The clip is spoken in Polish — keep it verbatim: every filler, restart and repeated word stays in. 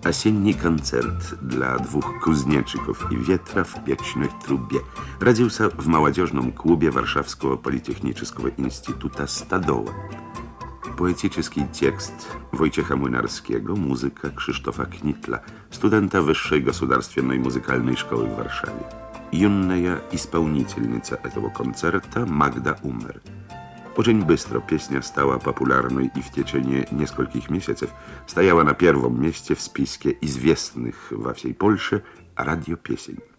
Осенний концерт dla dwóch kuznieczyków i wietra w piecznej trubie rodził się w młodzieżnym klubie Warszawskiego Politechnicznego Instytuta Stadowa. Poetycki tekst Wojciecha Młynarskiego, muzyka Krzysztofa Knitla, studenta Wyższej Государственной Muzykalnej Szkoły w Warszawie. Юная исполнительница этого концерта Magda Umer. Очень быстро песня стала популярной и в течение нескольких месяцев стояла на первом месте в списке известных во всей Польше радиопесен.